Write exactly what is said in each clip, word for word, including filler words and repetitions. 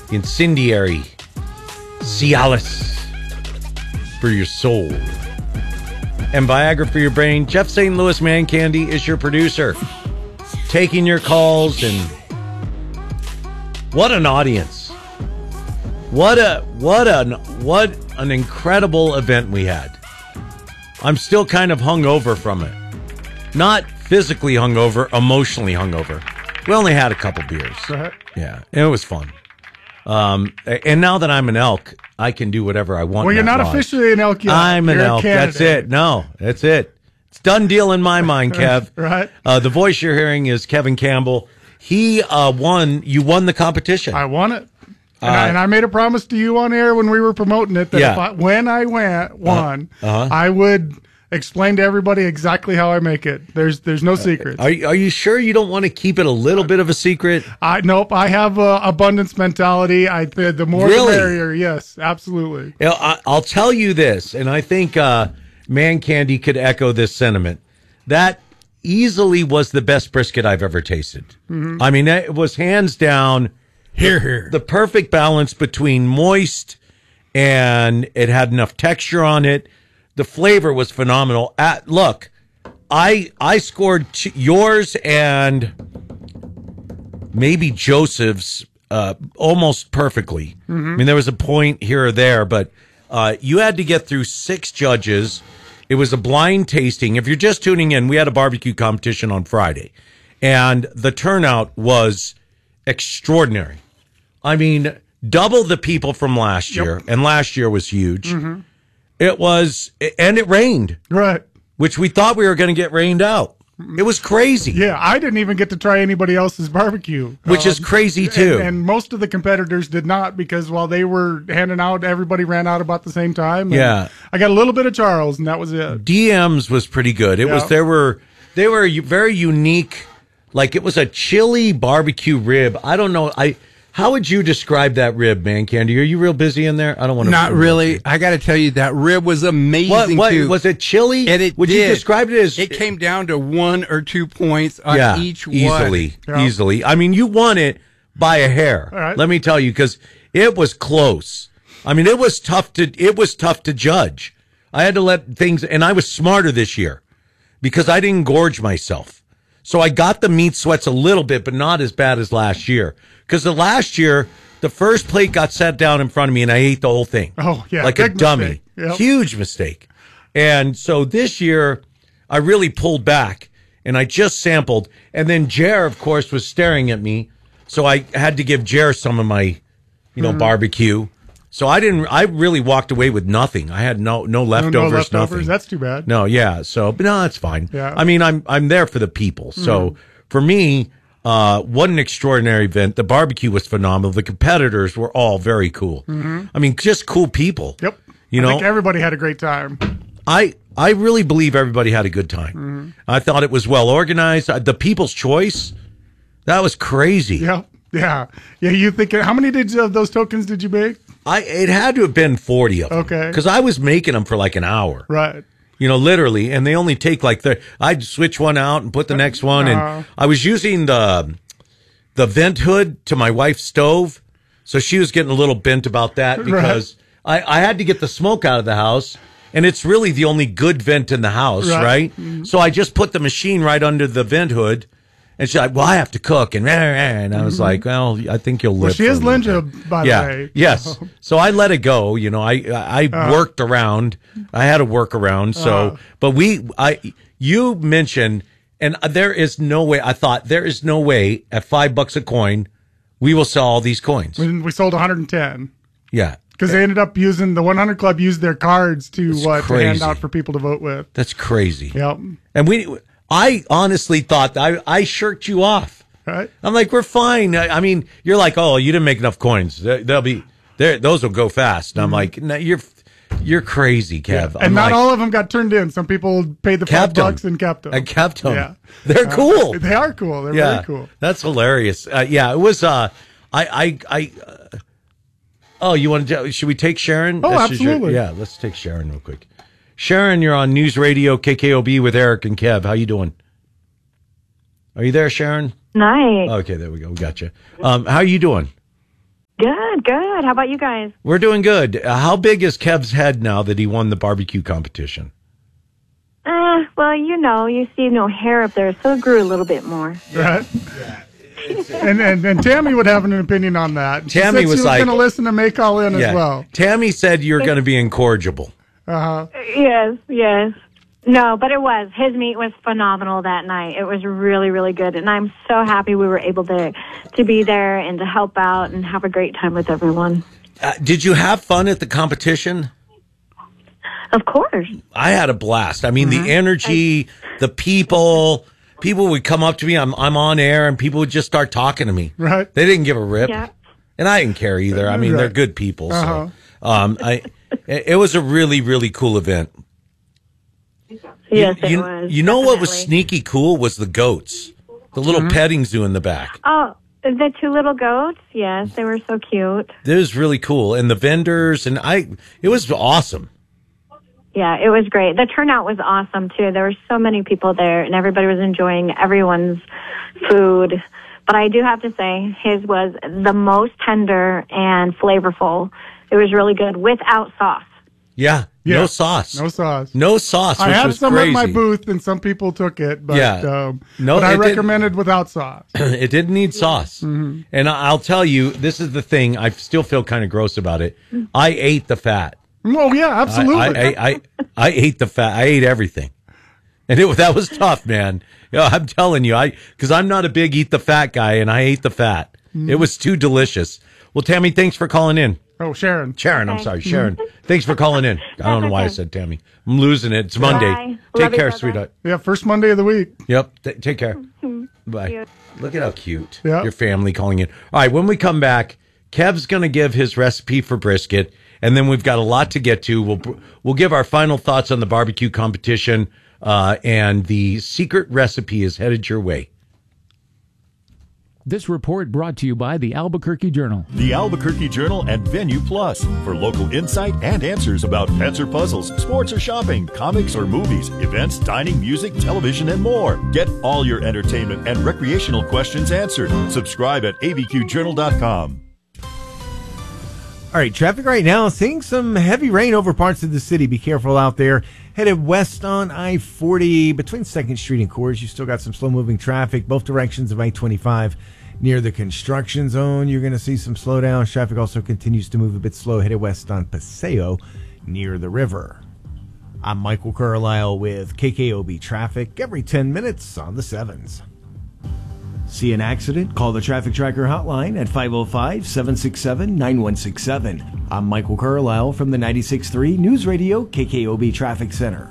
incendiary Cialis for your soul, and Viagra for your brain. Jeff Saint Louis Man Candy is your producer, taking your calls. And what an audience! What a what an what an incredible event we had. I'm still kind of hungover from it. Not physically hungover, emotionally hungover. We only had a couple beers. Right. Yeah, it was fun. Um, and now that I'm an elk, I can do whatever I want. Well, you're not lodge. officially an elk yet. I'm an You're elk. That's it. No, that's it. It's done deal in my mind, Kev. Right. Uh, the voice you're hearing is Kevin Campbell. He uh, won. You won the competition. I won it. And, Uh, I, and I made a promise to you on air when we were promoting it that Yeah. if I, when I went, won, Uh-huh. I would explain to everybody exactly how I make it. There's there's no secrets. Are you, are you sure you don't want to keep it a little bit of a secret? I nope. I have a abundance mentality. I the, the more Really? the merrier. Yes, absolutely. You know, I, I'll tell you this, and I think uh, Man Candy could echo this sentiment. That easily was the best brisket I've ever tasted. Mm-hmm. I mean, it was hands down Here, here. the perfect balance between moist and it had enough texture on it. The flavor was phenomenal. At, look, I I scored t- yours and maybe Joseph's uh, almost perfectly. I mean, there was a point here or there, but uh, you had to get through six judges. It was a blind tasting. If you're just tuning in, we had a barbecue competition on Friday, and the turnout was extraordinary. I mean, double the people from last year, and last year was huge. It was, and it rained, Right. which we thought we were going to get rained out. It was crazy. Yeah, I didn't even get to try anybody else's barbecue, Which is crazy, too. And, and most of the competitors did not, because while they were handing out, everybody ran out about the same time. And Yeah. I got a little bit of Charles, and that was it. D M's was pretty good. It Yeah. was, there were, they were very unique. Like, it was a chili barbecue rib. I don't know. I, how would you describe that rib, Man Candy? Are you real busy in there? I don't want to. Not really. I got to tell you, that rib was amazing. What, what too. was it chili? And it would did. you describe it as? It came down to one or two points on yeah, each one. easily, Yeah. easily. I mean, you won it by a hair. All right. Let me tell you, because it was close. I mean, it was tough to. It was tough to judge. I had to let things, and I was smarter this year because I didn't gorge myself. So I got the meat sweats a little bit, but not as bad as last year. Because the last year, the first plate got set down in front of me, and I ate the whole thing. Oh, yeah, like a big dummy. mistake. Yep. Huge mistake. And so this year, I really pulled back, and I just sampled. And then Jer, of course, was staring at me, so I had to give Jer some of my, you know, barbecue. So I didn't. I really walked away with nothing. I had no no No, leftovers. no leftovers. Nothing. That's too bad. No, yeah. So, but no, that's fine. Yeah. I mean, I'm I'm there for the people. So for me, uh, what an extraordinary event. The barbecue was phenomenal. The competitors were all very cool. I mean, just cool people. Yep. You I know, think everybody had a great time. I I really believe everybody had a good time. I thought it was well organized. Uh, The People's Choice, that was crazy. Yeah. Yeah. Yeah. You think, how many did of those tokens did you make? I it had to have been forty of them. Okay. Because I was making them for like an hour. Right. You know, literally, and they only take like the. I'd switch one out and put the next one, and Uh-huh. I was using the the vent hood to my wife's stove, so she was getting a little bent about that because I, I had to get the smoke out of the house, and it's really the only good vent in the house, Right. right? So I just put the machine right under the vent hood, and she's like, "Well, I have to cook," and and I was like, "Well, I think you'll live." Well, she for is a little Linda, bit." by yeah. the way. Yes. So I let it go. You know, I I, I worked around. I had to work around. So, Uh. but we, I, you mentioned, and there is no way. I thought there is no way at five bucks a coin, we will sell all these coins. When we sold one hundred ten. Yeah, Because they ended up using, the one hundred Club used their cards to, It's uh, to hand crazy. out for people to vote with. that's crazy. Yep. And we, I honestly thought I I shirked you off. Right. I'm like, we're fine. I, I mean, you're like, oh, you didn't make enough coins. They- They'll be there. Those will go fast. And I'm like, no, you're you're crazy, Kev. I'm And not like, all of them got turned in. Some people paid the five Kept 'em. bucks and kept them. I kept them. Yeah. They're cool. They are cool. They're yeah, very cool. that's hilarious. Uh, yeah, it was. Uh, I, I, I. Uh, oh, you want to? Should we take Sharon? Oh, This is your- absolutely. yeah, let's take Sharon real quick. Sharon, you're on News Radio K K O B with Eric and Kev. How you doing? Are you there, Sharon? Nice. Okay, there we go. We got you. Um, how are you doing? Good, good. How about you guys? We're doing good. Uh, how big is Kev's head now that he won the barbecue competition? Uh, well, you know, you see no hair up there, so it grew a little bit more. Right. and, and and Tammy would have an opinion on that. She Tammy said was she was like- going to listen and may call in Yeah. as well. Tammy said you're going to be incorrigible. Uh-huh. Yes, yes. No, but it was. His meat was phenomenal that night. It was really, really good. And I'm so happy we were able to, to be there and to help out and have a great time with everyone. Uh, did you have fun at the competition? Of course. I had a blast. I mean, the energy, the people, people would come up to me. I'm I'm on air, and people would just start talking to me. Right. They didn't give a rip, Yeah. and I didn't care either. I mean, they're Right. good people. So, Uh-huh. um, I it it was a really really cool event. Yes, it you, was. You know what was definitely. sneaky cool was the goats, the little Mm-hmm. petting zoo in the back. Oh, the two little goats? Yes, they were so cute. It was really cool, and the vendors, and I. It was awesome. Yeah, it was great. The turnout was awesome, too. There were so many people there, and everybody was enjoying everyone's food. But I do have to say, his was the most tender and flavorful. It was really good without sauce. Yeah, Yeah. no sauce, No sauce. no sauce, I which had was some crazy. at my booth, and some people took it, but, Yeah. um, No, but I it did- recommended without sauce. It didn't need sauce. Mm-hmm. And I- I'll tell you, this is the thing. I still feel kind of gross about it. I ate the fat. Oh, yeah, I, absolutely. I, I, I, I ate the fat. I ate everything. And it, that was tough, man. You know, I'm telling you, I because I'm not a big eat the fat guy, and I ate the fat. Mm-hmm. It was too delicious. Well, Tammy, thanks for calling in. oh, Sharon. Sharon, I'm Okay. sorry, Sharon. Thanks for calling in. I don't know why I said Tammy. I'm losing it. It's Monday. Bye. Take Love you, care, brother. sweetheart. Yeah, first Monday of the week. Yep. T- take care. Bye. you. Look at how cute Yeah. your family calling in. All right, when we come back, Kev's going to give his recipe for brisket, and then we've got a lot to get to. We'll we'll give our final thoughts on the barbecue competition, uh, and the secret recipe is headed your way. This report brought to you by the Albuquerque Journal. The Albuquerque Journal and Venue Plus for local insight and answers about pets or puzzles, sports or shopping, comics or movies, events, dining, music, television, and more. Get all your entertainment and recreational questions answered. Subscribe at a b q journal dot com. All right, traffic right now, seeing some heavy rain over parts of the city. Be careful out there. Headed west on I forty between second Street and Coors. You still got some slow-moving traffic, both directions of I twenty-five. Near the construction zone, you're going to see some slowdowns. Traffic also continues to move a bit slow, headed west on Paseo near the river. I'm Michael Carlisle with K K O B Traffic every ten minutes on the sevens. See an accident? Call the Traffic Tracker hotline at five oh five, seven six seven, nine one six seven. I'm Michael Carlisle from the ninety-six point three News Radio K K O B Traffic Center.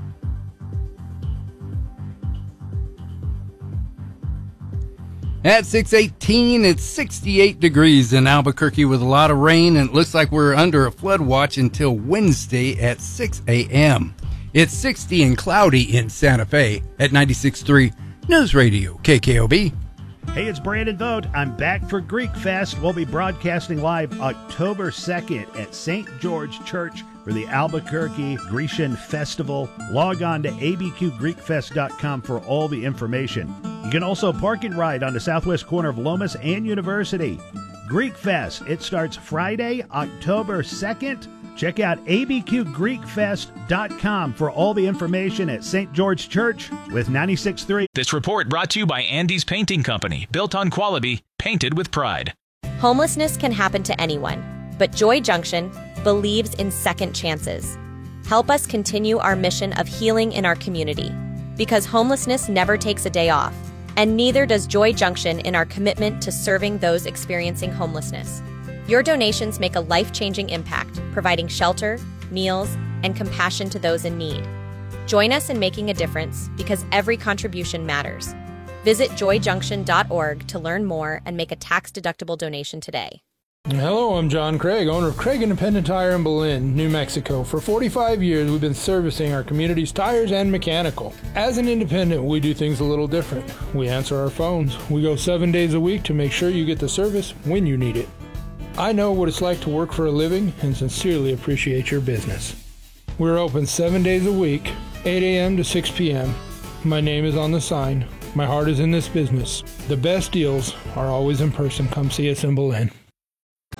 At six eighteen, it's sixty-eight degrees in Albuquerque with a lot of rain, and it looks like we're under a flood watch until Wednesday at six a.m. It's sixty and cloudy in Santa Fe at ninety-six point three News Radio K K O B. Hey, it's Brandon Vogt. I'm back for Greek Fest. We'll be broadcasting live October second at Saint George Church for the Albuquerque Grecian Festival. Log on to a b q greek fest dot com for all the information. You can also park and ride on the southwest corner of Lomas and University. Greek Fest, it starts Friday, October second. Check out a b q greek fest dot com for all the information at Saint George Church with ninety-six point three. This report brought to you by Andy's Painting Company, built on quality, painted with pride. Homelessness can happen to anyone, but Joy Junction believes in second chances. Help us continue our mission of healing in our community, because homelessness never takes a day off, and neither does Joy Junction in our commitment to serving those experiencing homelessness. Your donations make a life-changing impact, providing shelter, meals, and compassion to those in need. Join us in making a difference, because every contribution matters. Visit joy junction dot org to learn more and make a tax-deductible donation today. Hello, I'm John Craig, owner of Craig Independent Tire in Belen, New Mexico. For forty-five years, we've been servicing our community's tires and mechanical. As an independent, we do things a little different. We answer our phones. We go seven days a week to make sure you get the service when you need it. I know what it's like to work for a living and sincerely appreciate your business. We're open seven days a week, eight a.m. to six p.m. My name is on the sign. My heart is in this business. The best deals are always in person. Come see us in Belen.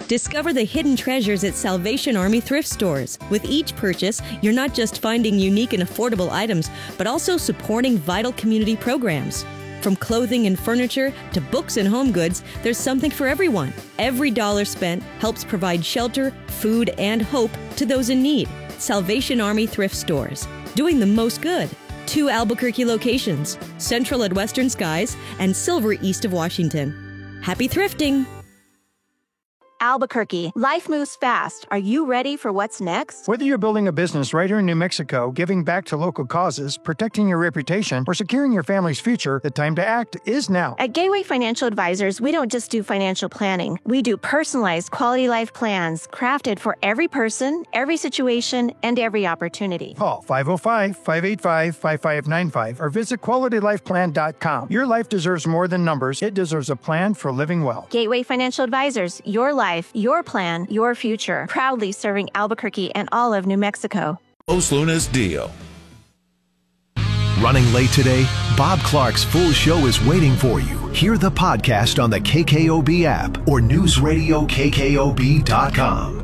Discover the hidden treasures at Salvation Army thrift stores. With each purchase, you're not just finding unique and affordable items, but also supporting vital community programs. From clothing and furniture to books and home goods, there's something for everyone. Every dollar spent helps provide shelter, food, and hope to those in need. Salvation Army thrift stores, doing the most good. Two Albuquerque locations, Central at Western Skies and Silver east of Washington. Happy thrifting! Albuquerque. Life moves fast. Are you ready for what's next? Whether you're building a business right here in New Mexico, giving back to local causes, protecting your reputation, or securing your family's future, the time to act is now. At Gateway Financial Advisors, we don't just do financial planning. We do personalized quality life plans crafted for every person, every situation, and every opportunity. Call five oh five, five eight five, five five nine five or visit quality life plan dot com. Your life deserves more than numbers. It deserves a plan for living well. Gateway Financial Advisors, your life, your plan, your future. Proudly serving Albuquerque and all of New Mexico. Los Lunas Dio. Running late today? Bob Clark's full show is waiting for you. Hear the podcast on the K K O B app or news radio K K O B dot com.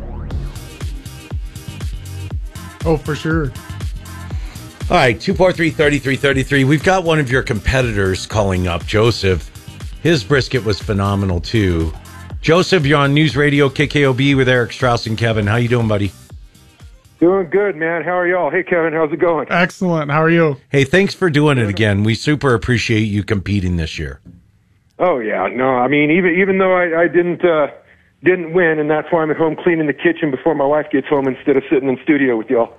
Oh, for sure. All right, two four three, three three three three. We've got one of your competitors calling up, Joseph. His brisket was phenomenal, too. Joseph, you're on News Radio K K O B with Eric Strauss and Kevin. How you doing, buddy? Doing good, man. How are y'all? Hey, Kevin, how's it going? Excellent. How are you? Hey, thanks for doing it again. We super appreciate you competing this year. Oh, yeah. No, I mean, even even though I, I didn't uh, didn't win, and that's why I'm at home cleaning the kitchen before my wife gets home instead of sitting in studio with y'all.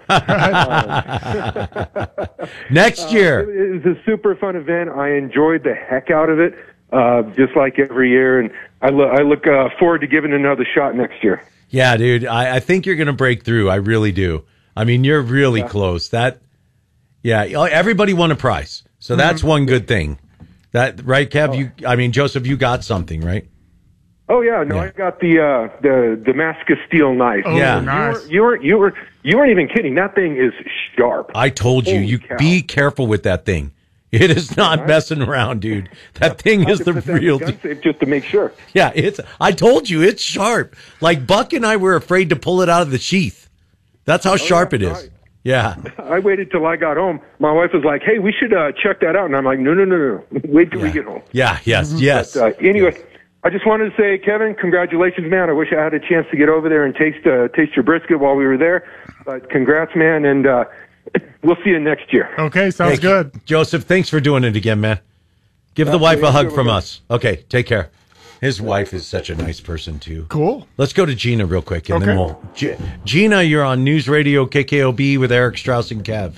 Next year. Uh, it was a super fun event. I enjoyed the heck out of it, uh, just like every year, and I, lo- I look uh, forward to giving another shot next year. Yeah, dude, I, I think you're going to break through. I really do. I mean, you're really yeah. close. That, yeah, everybody won a prize, so that's mm-hmm. one good thing. That right, Kev? Oh. You, I mean, Joseph, you got something, right? Oh yeah, no, yeah. I got the uh, the Damascus steel knife. Oh, yeah, nice. you, were, you were you were you weren't even kidding. That thing is sharp. I told you, Holy you cow. Be careful with that thing. It is not right. messing around, dude. That thing is the real deal. Just to make sure. Yeah, it's. I told you, it's sharp. Like Buck and I were afraid to pull it out of the sheath. That's how oh, sharp yeah, it is. Right. Yeah. I waited till I got home. My wife was like, "Hey, we should uh, check that out," and I'm like, "No, no, no, no. Wait till yeah. we get home." Yeah. Yes. Yes. But, uh, anyway. Yes. I just wanted to say, Kevin, congratulations, man. I wish I had a chance to get over there and taste uh, taste your brisket while we were there. But congrats, man, and uh, we'll see you next year. Okay, sounds hey, good. Joseph, thanks for doing it again, man. Give That's the wife a hug from us. Okay, take care. His wife is such a nice person, too. Cool. Let's go to Gina real quick, and okay. then we'll... G- Gina, you're on News Radio K K O B with Eric Strauss and Kev.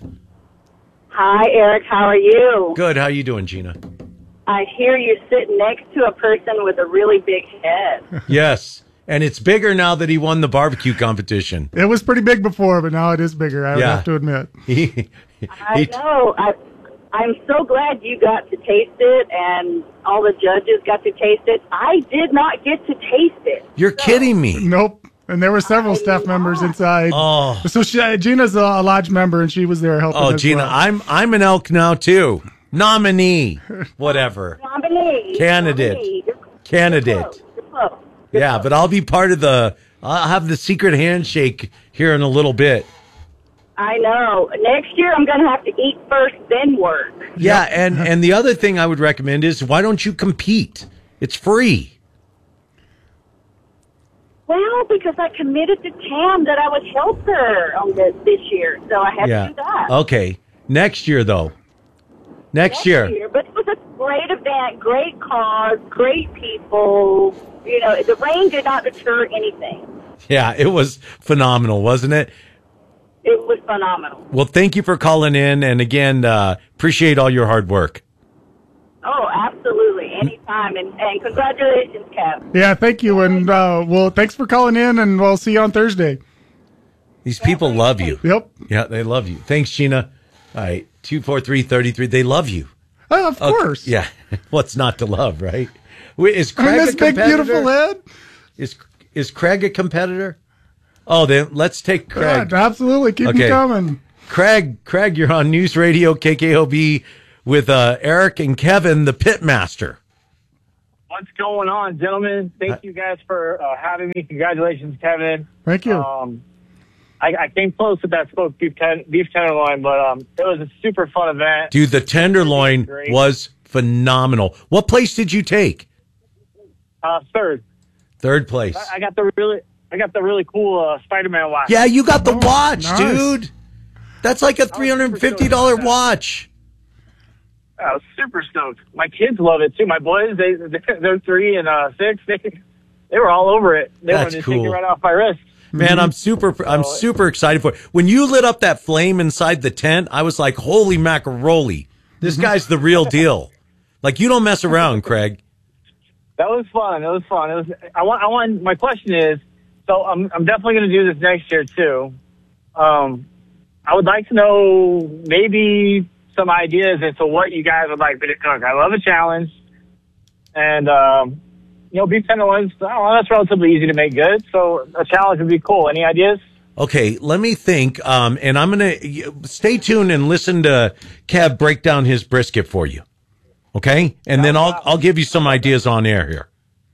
Hi, Eric. How are you? Good. How you doing, Gina? I hear you're sitting next to a person with a really big head. Yes, and it's bigger now that he won the barbecue competition. It was pretty big before, but now it is bigger, I would yeah. have to admit. He, I he, know. I, I'm so glad you got to taste it, and all the judges got to taste it. I did not get to taste it. You're so. kidding me. Nope. And there were several I staff know. members inside. Oh. So she, Gina's a lodge member, and she was there helping Oh, as Gina, well. I'm I'm an elk now, too. Nominee, whatever. Nominee. Candidate. Nominee. You're, Candidate. You're close. You're close. You're yeah, close. but I'll be part of the, I'll have the secret handshake here in a little bit. I know. Next year I'm going to have to eat first, then work. Yeah, and, and the other thing I would recommend is why don't you compete? It's free. Well, because I committed to Tam that I would help her on this, this year, so I have yeah. to do that. Okay. Next year, though. Next, Next year. year. But it was a great event, great cause, great people. You know, the rain did not deter anything. Yeah, it was phenomenal, wasn't it? It was phenomenal. Well, thank you for calling in, and again, uh, appreciate all your hard work. Oh, absolutely. Anytime. And, and congratulations, Kev. Yeah, thank you. And, uh, well, thanks for calling in, and we'll see you on Thursday. These people love you. Yep. Yeah, they love you. Thanks, Gina. All right, two four three, three three. They love you. Oh, of okay. course. Yeah. What's not to love, right? Wait, is Craig I mean, this a competitor? big, beautiful head. Is is Craig a competitor? Oh, then let's take Craig. Yeah, absolutely. Keep okay. him coming. Craig, Craig, you're on News Radio K K O B with uh, Eric and Kevin, the Pitmaster. What's going on, gentlemen? Thank you guys for uh, having me. Congratulations, Kevin. Thank you. Um, I, I came close with that smoked beef, ten, beef tenderloin, but um, it was a super fun event. Dude, the tenderloin was phenomenal. What place did you take? Uh, third. Third place. I, I got the really, I got the really cool uh, Spider-Man watch. Yeah, you got the Oh, watch, nice. dude. That's like a three hundred fifty dollars watch. I was super stoked. My kids love it too. My boys, they they're three and uh, six. They they were all over it. They That's wanted to cool. take it right off my wrist. Man, I'm super I'm super excited for it. When you lit up that flame inside the tent, I was like, holy macaroni. This guy's the real deal. Like, you don't mess around, Craig. That was fun. It was fun. It was. I want. I want. My question is. So I'm. I'm definitely going to do this next year too. Um, I would like to know maybe some ideas as to what you guys would like me to cook. I love a challenge, and um, you know, beef tenderloins. I don't know, that's relatively easy to make good. So a challenge would be cool. Any ideas? Okay, let me think. Um, and I'm going to stay tuned and listen to Kev break down his brisket for you. Okay? And then I'll I'll give you some ideas on air here.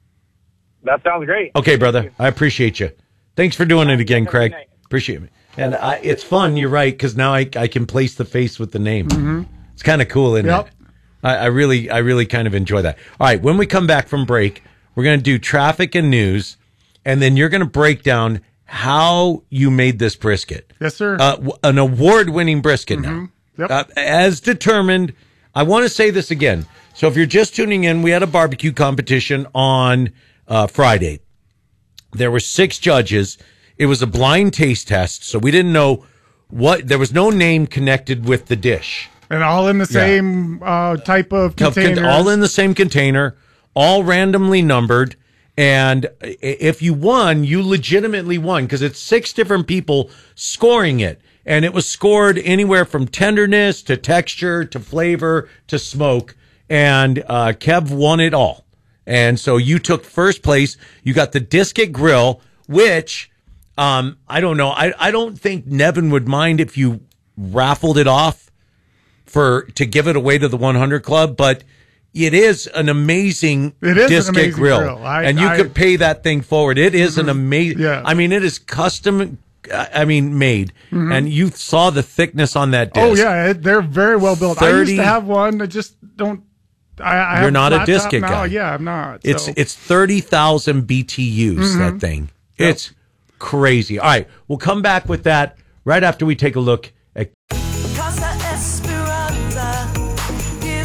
That sounds great. Okay, brother. I appreciate you. Thanks for doing it again, Craig. Appreciate it. And I, it's fun. You're right, because now I I can place the face with the name. Mm-hmm. It's kind of cool, isn't Yep. it? I, I really I really kind of enjoy that. All right, when we come back from break, we're going to do traffic and news, and then you're going to break down how you made this brisket. Yes, sir. Uh, w- an award-winning brisket now. Yep. Uh, as determined, I want to say this again. So if you're just tuning in, we had a barbecue competition on uh, Friday. There were six judges. It was a blind taste test, so we didn't know what, there was no name connected with the dish. And all in the Yeah. same uh, type of Con- container. all in the same container, all randomly numbered. And i- if you won, you legitimately won, because it's six different people scoring it. And it was scored anywhere from tenderness to texture to flavor to smoke. And uh, Kev won it all. And so you took first place. You got the Disket Grill, which um, I don't know. I, I don't think Nevin would mind if you raffled it off for to give it away to the one hundred Club, but it is an amazing It is an Disket amazing Grill, grill. I- and you I- could pay that thing forward. It is an Mhm. amazing. Yeah. I mean, it is custom. I mean, made, Mhm. and you saw the thickness on that disc. Oh yeah, it, they're very well built. I used thirty to have one. I just don't. I, I You're have not a flat top Disket now. guy. Yeah, I'm not. It's so. it's thirty thousand B T Us. Mhm. That thing. It's crazy. All right, we'll come back with that right after we take a look at. Casa Esperanza, give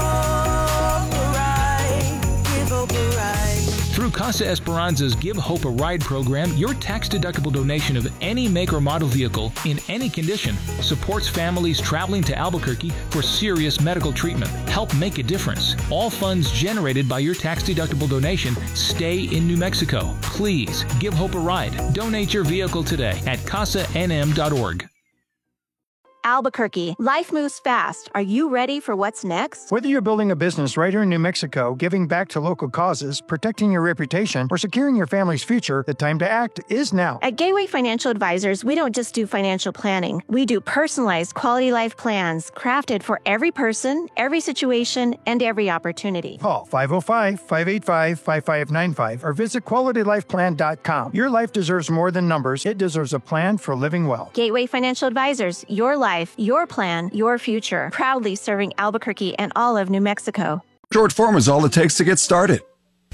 hope a ride, give hope a ride. Through Casa Esperanza's Give Hope a Ride program, your tax-deductible donation of any make or model vehicle in any condition supports families traveling to Albuquerque for serious medical treatment. Help make a difference. All funds generated by your tax-deductible donation stay in New Mexico. Please give Hope a ride. Donate your vehicle today at casa n m dot org. Albuquerque, life moves fast. Are you ready for what's next? Whether you're building a business right here in New Mexico, giving back to local causes, protecting your reputation, or securing your family's future, the time to act is now. At Gateway Financial Advisors, we don't just do financial planning. We do personalized quality life plans crafted for every person, every situation, and every opportunity. Call five oh five, five eight five, five five nine five or visit quality life plan dot com. Your life deserves more than numbers. It deserves a plan for living well. Gateway Financial Advisors, your life, your plan, your future. Proudly serving Albuquerque and all of New Mexico. Short form is all it takes to get started.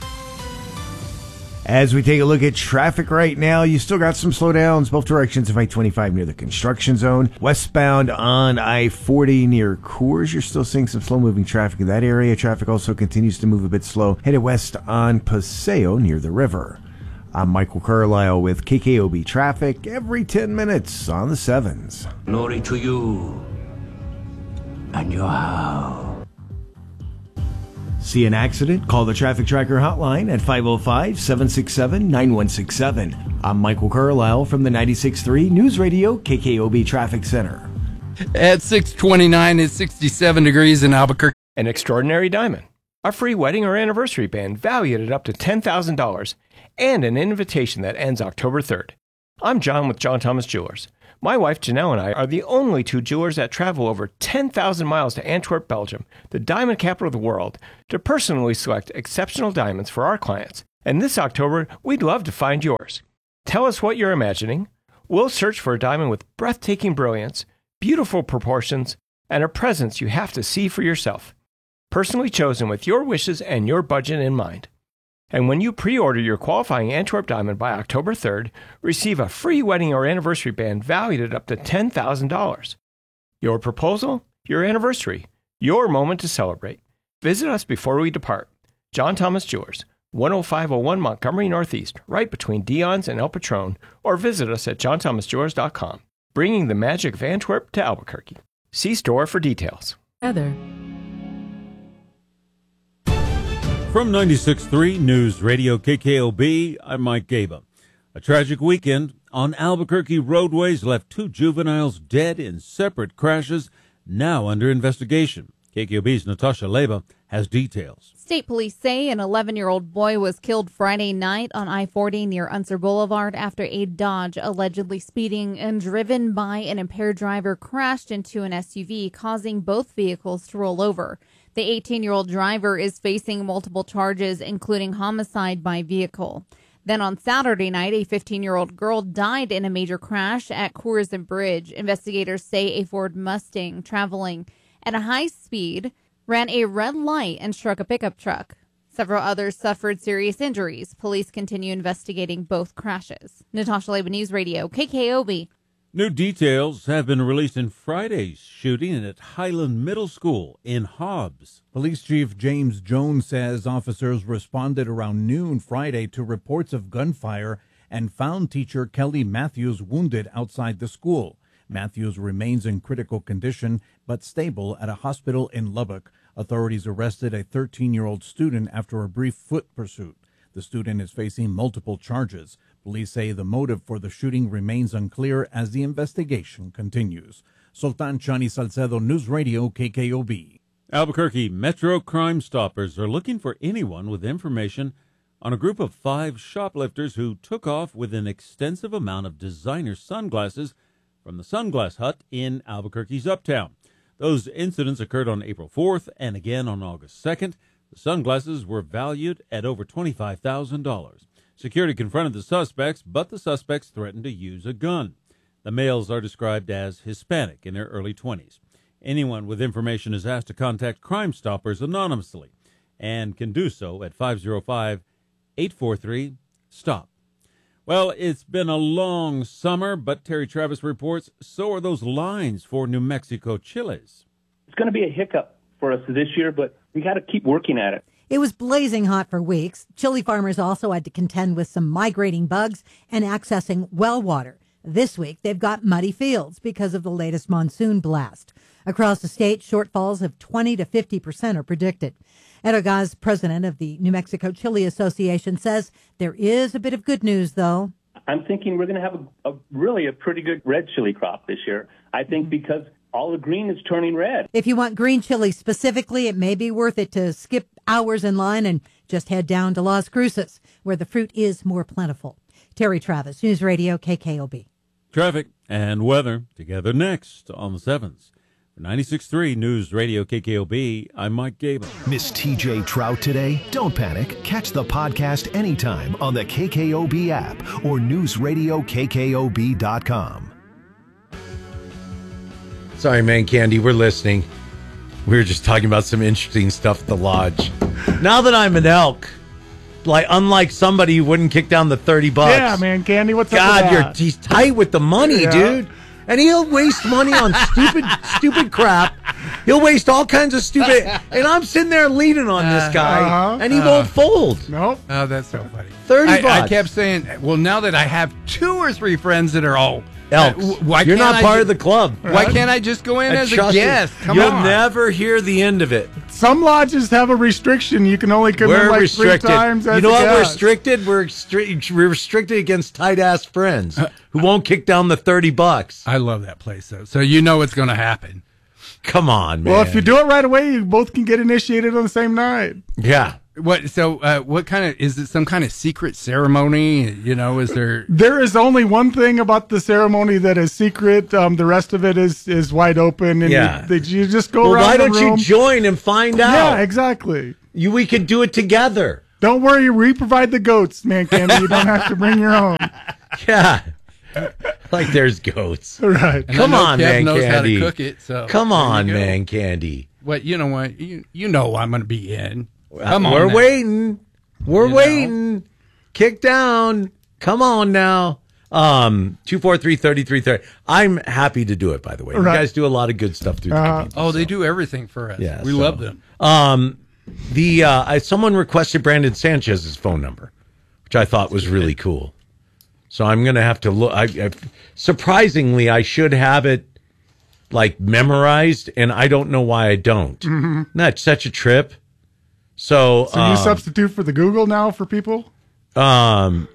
As we take a look at traffic right now, you still got some slowdowns both directions of I twenty-five near the construction zone. Westbound on I forty near Coors, you're still seeing some slow-moving traffic in that area. Traffic also continues to move a bit slow. Headed west on Paseo near the river. I'm Michael Carlisle with K K O B Traffic every ten minutes on the sevens. Glory to you and your house. See an accident? Call the Traffic Tracker hotline at five oh five, seven six seven, nine one six seven. I'm Michael Carlisle from the ninety-six point three News Radio K K O B Traffic Center. At six twenty-nine, it's sixty-seven degrees in Albuquerque. An extraordinary diamond, a free wedding or anniversary band valued at up to ten thousand dollars, and an invitation that ends October third. I'm John with John Thomas Jewelers. My wife Janelle and I are the only two jewelers that travel over ten thousand miles to Antwerp, Belgium, the diamond capital of the world, to personally select exceptional diamonds for our clients. And this October, we'd love to find yours. Tell us what you're imagining. We'll search for a diamond with breathtaking brilliance, beautiful proportions, and a presence you have to see for yourself. Personally chosen with your wishes and your budget in mind. And when you pre-order your qualifying Antwerp diamond by October third, receive a free wedding or anniversary band valued at up to ten thousand dollars. Your proposal, your anniversary, your moment to celebrate. Visit us before we depart. John Thomas Jewelers, one oh five oh one Montgomery Northeast, right between Dion's and El Patron, or visit us at john thomas jewelers dot com, bringing the magic of Antwerp to Albuquerque. See store for details. Heather. From ninety-six point three News Radio K K O B, I'm Mike Gaba. A tragic weekend on Albuquerque roadways left two juveniles dead in separate crashes, now under investigation. K K O B's Natasha Leba has details. State police say an eleven-year-old boy was killed Friday night on I forty near Unser Boulevard after a Dodge allegedly speeding and driven by an impaired driver crashed into an S U V, causing both vehicles to roll over. The eighteen-year-old driver is facing multiple charges, including homicide by vehicle. Then on Saturday night, a fifteen-year-old girl died in a major crash at Coors and Bridge. Investigators say a Ford Mustang traveling at a high speed ran a red light and struck a pickup truck. Several others suffered serious injuries. Police continue investigating both crashes. Natasha Leba, News Radio, K K O B. New details have been released in Friday's shooting at Highland Middle School in Hobbs. Police Chief James Jones says officers responded around noon Friday to reports of gunfire and found teacher Kelly Matthews wounded outside the school. Matthews remains in critical condition but stable at a hospital in Lubbock. Authorities arrested a thirteen-year-old student after a brief foot pursuit. The student is facing multiple charges. Police say the motive for the shooting remains unclear as the investigation continues. Sultan Chani Salcedo, News Radio, K K O B. Albuquerque Metro Crime Stoppers are looking for anyone with information on a group of five shoplifters who took off with an extensive amount of designer sunglasses from the Sunglass Hut in Albuquerque's Uptown. Those incidents occurred on April fourth and again on August second. The sunglasses were valued at over twenty-five thousand dollars. Security confronted the suspects, but the suspects threatened to use a gun. The males are described as Hispanic in their early twenties. Anyone with information is asked to contact Crime Stoppers anonymously and can do so at five oh five, eight four three, STOP. Well, it's been a long summer, but Terry Travis reports so are those lines for New Mexico chilies. It's going to be a hiccup for us this year, but we got to keep working at it. It was blazing hot for weeks. Chili farmers also had to contend with some migrating bugs and accessing well water. This week, they've got muddy fields because of the latest monsoon blast. Across the state, shortfalls of twenty to fifty percent are predicted. Ed Ogaz, president of the New Mexico Chili Association, says there is a bit of good news, though. I'm thinking we're going to have a, a really a pretty good red chili crop this year. I think because all the green is turning red. If you want green chili specifically, it may be worth it to skip hours in line and just head down to Las Cruces, where the fruit is more plentiful. Terry Travis, News Radio, K K O B. Traffic and weather together next on the sevens. For ninety-six point three News Radio K K O B, I'm Mike Gable. Miss T J Trout today? Don't panic. Catch the podcast anytime on the K K O B app or news radio K K O B dot com. Sorry, man, Candy, we're listening. We were just talking about some interesting stuff at the lodge. Now that I'm an elk, like unlike somebody who wouldn't kick down the thirty bucks. Yeah, man, Candy, what's up God, with you're that? he's tight with the money, Yeah. dude. And he'll waste money on stupid, stupid crap. He'll waste all kinds of stupid. And I'm sitting there leaning on this guy, Uh-huh. and he Uh-huh. won't fold. Nope. Oh, that's so funny. thirty I, bucks. I kept saying, well, now that I have two or three friends that are all Elks. uh, why You're can't not I part ju- of the club. Why can't I just go in And as a trust me, guest? Come You'll on. never hear the end of it. Some lodges have a restriction. You can only come in We're like restricted. three times as You know a what? We're guest. restricted. We're, extre- we're restricted against tight ass friends who won't kick down the thirty bucks. I love that place, though. So you know it's going to happen. Come on, man. Well, if you do it right away, you both can get initiated on the same night. Yeah. What? So, uh, what kind of is it? Some kind of secret ceremony? You know, is there? There is only one thing about the ceremony that is secret. Um, the rest of it is is wide open, and Yeah. you, they, you just go Well, around. why the don't room. you join and find out? Yeah, exactly. You, we could do it together. Don't worry, we provide the goats, man, Candy. You don't have to bring your own. Yeah. Like there's goats. Right. And Come I know on, Kev man, knows Candy. how to cook it. So Come there you on, go. man, Candy. What? You know what? You you know I'm going to be in. Come on, We're now. waiting. We're You know. waiting. Kick down. Come on now. Um, two four three thirty three thirty. I'm happy to do it. By the way, you Right. guys do a lot of good stuff through the Uh, community. oh, they do everything for us. Yeah, we so- love them. Um, the uh, I, someone requested Brandon Sanchez's phone number, which I thought was really cool. So I'm gonna have to look. I, I, surprisingly, I should have it like memorized, and I don't know why I don't. Mhm. That's such a trip. So, So you um, substitute for the Google now for people? um,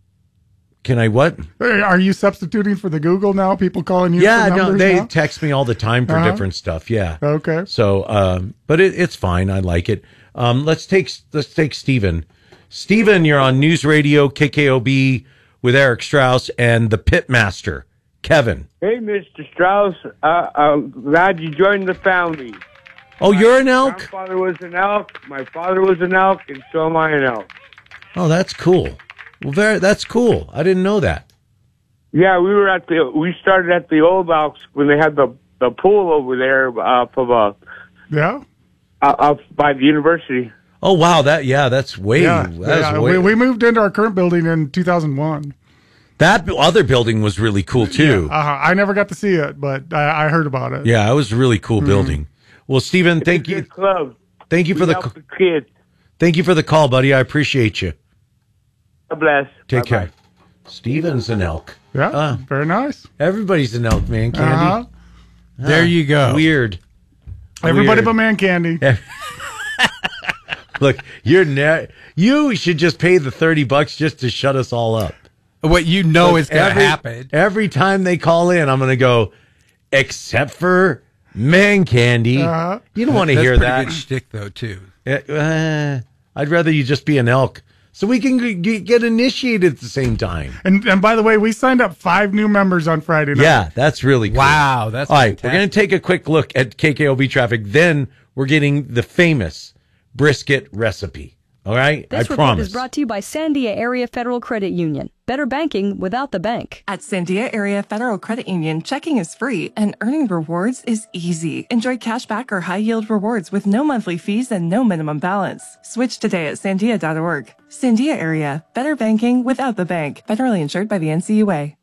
can I what? Hey, Are you substituting for the Google now? People calling you? Yeah, for no, numbers they now? text me all the time for Uh-huh. different stuff. Yeah. Okay. So, um, but it, it's fine. I like it. Um, let's take let's take Steven. Steven, you're on News Radio K K O B with Eric Strauss and the Pitmaster, Kevin. Hey, Mister Strauss. Uh, I'm glad you joined the family. Oh, you're an elk? My grandfather was an elk. My father was an elk, and so am I an elk. Oh, that's cool. Well, very that's cool. I didn't know that. Yeah, we were at the. We started at the old Elks when they had the the pool over there up of uh, yeah, uh, up by the university. Oh, wow. That yeah, that's way. yeah, that's yeah. way We, we moved into our current building in two thousand one. that other building was really cool too. Uh, I never got to see it, but I, I heard about it. Yeah, it was a really cool Mhm. building. Well, Steven, thank you. Club. Thank you for We the, help c- the kids. thank you for the call, buddy. I appreciate you. God bless. Take Bye-bye. care. Steven's an elk. Yeah, Uh, very nice. Everybody's an elk, man. Candy. Uh-huh. There you go. Weird. Everybody Weird. but Man Candy. Look, you're ne- you should just pay the thirty bucks just to shut us all up. What you know Look, is going to every- happen. Every time they call in, I'm going to go, except for Man Candy. Uh-huh. You don't want to That's hear pretty that. good shtick, though, too. Uh, I'd rather you just be an elk so we can g- g- get initiated at the same time. And and by the way, we signed up five new members on Friday night. Yeah, that's really cool. Wow, that's all right. We're fantastic. going to take a quick look at K K O B traffic. Then we're getting the famous brisket recipe. All right, This I report promise. is brought to you by Sandia Area Federal Credit Union. Better banking without the bank. At Sandia Area Federal Credit Union, checking is free and earning rewards is easy. Enjoy cashback or high-yield rewards with no monthly fees and no minimum balance. Switch today at sandia dot org. Sandia Area, better banking without the bank. Federally insured by the N C U A.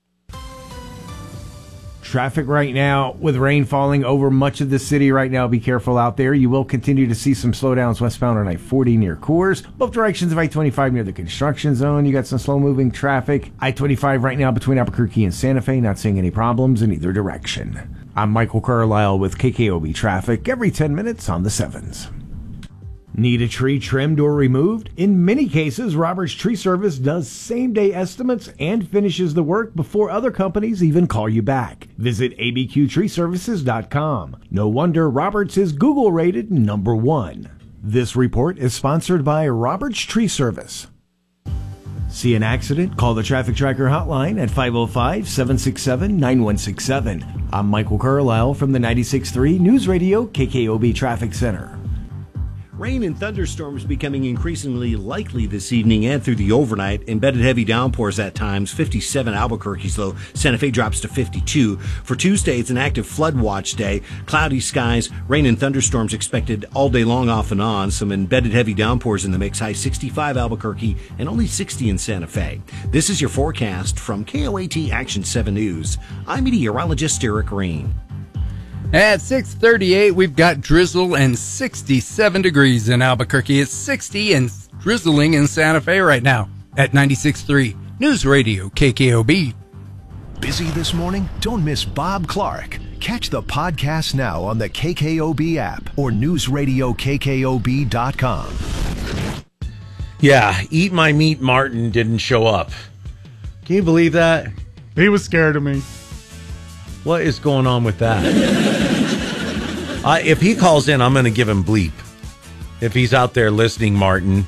Traffic right now with rain falling over much of the city right now. Be careful out there. You will continue to see some slowdowns westbound on I forty near Coors. Both directions of I twenty-five near the construction zone. You got some slow moving traffic. I twenty-five right now between Albuquerque and Santa Fe. Not seeing any problems in either direction. I'm Michael Carlisle with K K O B Traffic every ten minutes on the sevens. Need a tree trimmed or removed? In many cases, Roberts Tree Service does same-day estimates and finishes the work before other companies even call you back. Visit A B Q tree services dot com. No wonder Roberts is Google-rated number one. This report is sponsored by Roberts Tree Service. See an accident? Call the Traffic Tracker hotline at five oh five, seven six seven, nine one six seven. I'm Michael Carlisle from the ninety-six point three News Radio K K O B Traffic Center. Rain and thunderstorms becoming increasingly likely this evening and through the overnight. Embedded heavy downpours at times. fifty-seven Albuquerque's low. Santa Fe drops to fifty-two. For Tuesday, it's an active flood watch day. Cloudy skies, rain and thunderstorms expected all day long off and on. Some embedded heavy downpours in the mix. High sixty-five Albuquerque and only sixty in Santa Fe. This is your forecast from K O A T Action seven News. I'm meteorologist Eric Rain. At six thirty-eight, we've got drizzle and sixty-seven degrees in Albuquerque. It's sixty and drizzling in Santa Fe right now at ninety-six point three News Radio K K O B. Busy this morning? Don't miss Bob Clark. Catch the podcast now on the K K O B app or news radio K K O B dot com. Yeah, Eat My Meat Martin didn't show up. Can you believe that? He was scared of me. What is going on with that? uh, if he calls in, I'm going to give him bleep. if he's out there listening, Martin.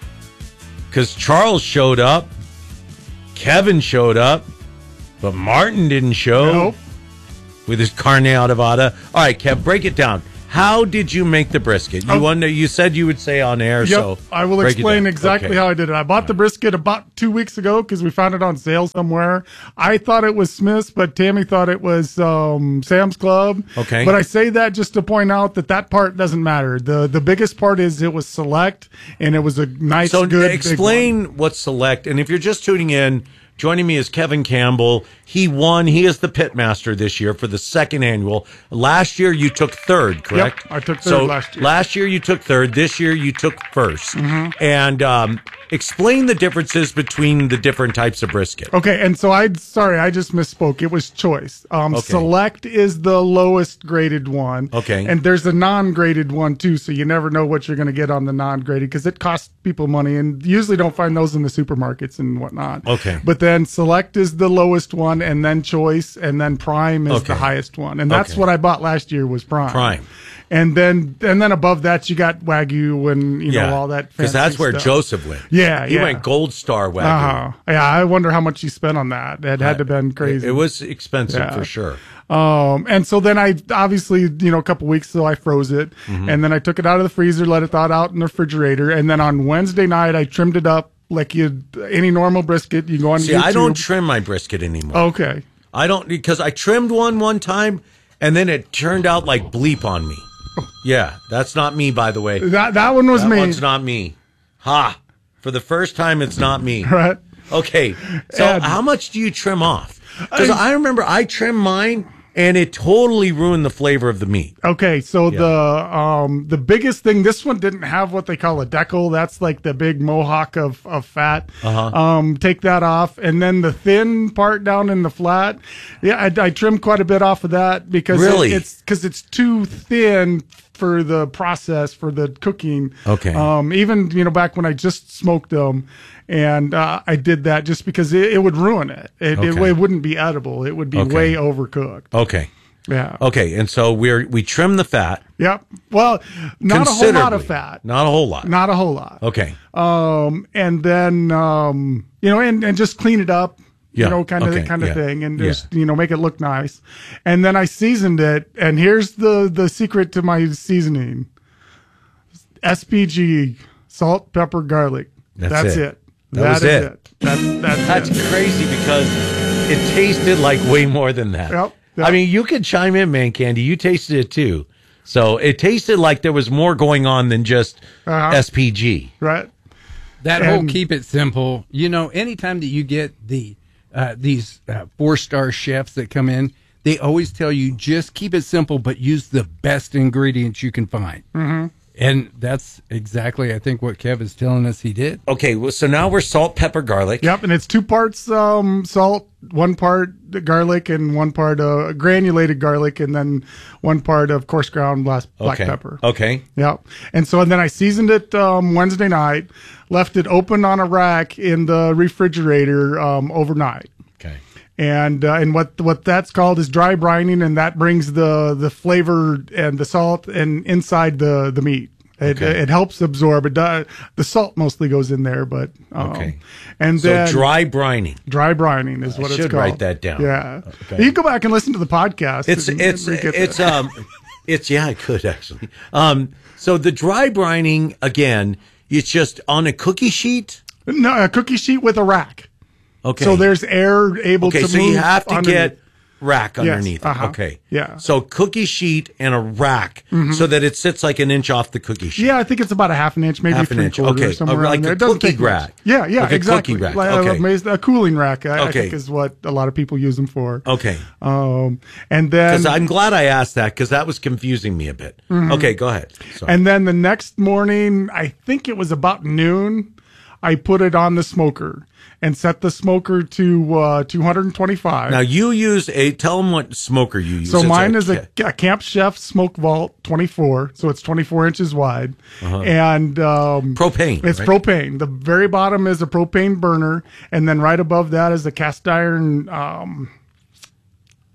Because Charles showed up, Kevin showed up, but Martin didn't show Nope. with his carne adobada. All right, Kev, break it down. How did you make the brisket? You Oh. wonder, you said you would say on air, Yep, so I will break it explain down. exactly Okay. how I did it. I bought the brisket about two weeks ago because we found it on sale somewhere. I thought it was Smith's, but Tammy thought it was um, Sam's Club. Okay. But I say that just to point out that that part doesn't matter. The the biggest part is it was Select, and it was a nice, So good, big one. explain what's Select, and if you're just tuning in, joining me is Kevin Campbell. He won. He is the pit master this year for the second annual. Last year you took third, correct? Yep, I took third so last year. Last year you took third. This year you took first. Mhm. And um, explain the differences between the different types of brisket. Okay, and so I sorry, I just misspoke. It was choice. Um, Okay. Select is the lowest graded one. Okay. and there's a non-graded one too, so you never know what you're going to get on the non-graded because it costs people money, and you usually don't find those in the supermarkets and whatnot. Okay. But then Select is the lowest one, and then Choice, and then Prime is Okay. the highest one, and that's Okay. what I bought last year was Prime. Prime. And then and then above that you got Wagyu and you Yeah, know all that because fancy that's where stuff. Joseph went. Yeah, he yeah. went Gold Star Wagyu. Uh-huh. Yeah, I wonder how much he spent on that. It had to have been crazy. It, it was expensive Yeah. for sure. Um, and so then I obviously, you know, a couple weeks ago I froze it, Mhm. and then I took it out of the freezer, let it thaw out in the refrigerator, and then on Wednesday night I trimmed it up like you any normal brisket. You go on See, YouTube. I don't trim my brisket anymore. Okay. I don't because I trimmed one one time and then it turned out like bleep on me. Yeah, that's not me, by the way. That that one was that me. one's not me. Ha! For the first time, it's not me. Right. Okay. So And- how much do you trim off? Because I- I remember I trimmed mine and it totally ruined the flavor of the meat. Okay, so Yeah. the um the biggest thing, this one didn't have what they call a decal. That's like the big mohawk of of fat. Uh-huh. Um, take that off, and then the thin part down in the flat. Yeah, I, I trimmed quite a bit off of that because it- Really? it's because it's too thin for the process for the cooking. Okay. Um, even you know back when I just smoked them. And uh, I did that just because it, it would ruin it. It, it. Okay. it wouldn't be edible. It would be Okay. way overcooked. Okay. Yeah. Okay, and so we're we trim the fat. Yep. Well, not a whole lot of Considerably. fat. Not a whole lot. Not a whole lot. Okay. Um, and then um, you know, and, and just clean it up. Yeah, You know, kind of okay, kind of yeah, thing, and yeah. just you know make it look nice. And then I seasoned it. And here's the the secret to my seasoning: S P G, salt, pepper, garlic. That's That's, it. it. That That was is it. it. That's that's, That's it. crazy because it tasted like way more than that. Yep, yep. I mean, you could chime in, man, Candy. You tasted it too. So it tasted like there was more going on than just Uh-huh. S P G. Right. That whole And- keep it simple. You know, anytime that you get the uh, these uh, four star chefs that come in, they always tell you just keep it simple, but use the best ingredients you can find. Mm-hmm. And that's exactly, I think, what Kev is telling us he did. Okay, well, so now we're salt, pepper, garlic. Yep, and it's two parts um, salt, one part garlic, and one part uh, granulated garlic, and then one part of coarse ground black, black Okay. pepper. Okay. Yep. And so and then I seasoned it um, Wednesday night, left it open on a rack in the refrigerator um, overnight. Okay. And uh, and what what that's called is dry brining, and that brings the the flavor and the salt and inside the the meat. It, Okay. it helps absorb. It does, the salt mostly goes in there, but um, Okay. And So then dry brining. dry brining is I what it's should called. write that down. Yeah, Okay. you can go back and listen to the podcast. It's and- it's and get it's that. um it's yeah, I could actually. Um so the dry brining again, it's just on a cookie sheet? no a cookie sheet with a rack. Okay. So there's air able Okay, to so move you have to underneath. get rack Yes, underneath. it. uh-huh. Okay. Yeah. So cookie sheet and a rack Mhm. so that it sits like an inch off the cookie sheet. Yeah, I think it's about a half an inch, maybe Half an three inch, quarters, okay. somewhere Uh, around like there. a It doesn't cookie take much. rack. Yeah, yeah, Like a exactly. cookie rack, Like, okay. uh, amazed- a cooling rack, I, I Okay. think, is what a lot of people use them for. Okay. Um, and then Because I'm glad I asked that because that was confusing me a bit. Mhm. Okay, go ahead. Sorry. And then the next morning, I think it was about noon, I put it on the smoker and set the smoker to uh, two twenty-five. Now you use a tell them what smoker you use. So It's mine a- is a, a Camp Chef Smoke Vault twenty-four, so it's twenty-four inches wide, Uh-huh. and um, propane. It's right? propane. The very bottom is a propane burner, and then right above that is a cast iron um,